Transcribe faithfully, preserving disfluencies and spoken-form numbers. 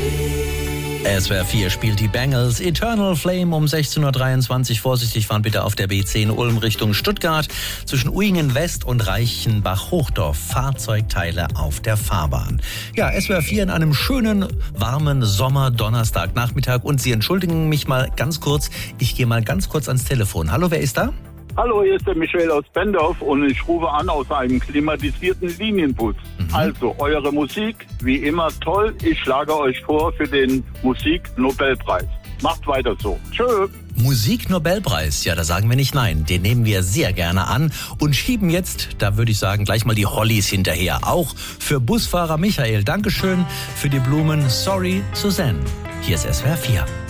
S W R vier spielt die Bangles Eternal Flame um sechzehn Uhr dreiundzwanzig. Vorsichtig fahren bitte auf der B zehn Ulm Richtung Stuttgart. Zwischen Uingen West und Reichenbach-Hochdorf. Fahrzeugteile auf der Fahrbahn. Ja, S W R vier in einem schönen, warmen Sommer-Donnerstagnachmittag. Und Sie entschuldigen mich mal ganz kurz. Ich gehe mal ganz kurz ans Telefon. Hallo, wer ist da? Hallo, hier ist der Michael aus Bendorf und ich rufe an aus einem klimatisierten Linienbus. Mhm. Also, eure Musik, wie immer toll. Ich schlage euch vor für den Musiknobelpreis. Macht weiter so. Tschö. Musiknobelpreis, ja, da sagen wir nicht nein. Den nehmen wir sehr gerne an und schieben jetzt, da würde ich sagen, gleich mal die Hollies hinterher. Auch für Busfahrer Michael. Dankeschön für die Blumen. Sorry, Suzanne. Hier ist S W R vier.